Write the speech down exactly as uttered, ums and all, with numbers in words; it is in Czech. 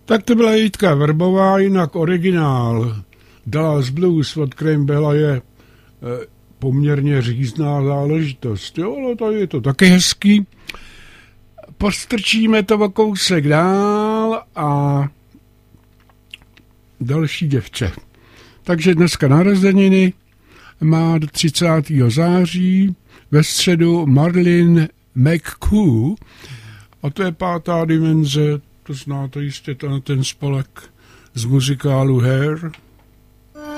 Tak to byla Jitka Verbová, jinak originál Dallas Blues od Cranbella je e, poměrně řízná záležitost. Jo, ale to je to taky hezký. Postrčíme to o kousek dál a další děvče. Takže dneska narozeniny má do třicátého září ve středu Marlene McCoo a to je pátá dimenze, to znáte jistě ten, ten spolek z muzikálu Hair.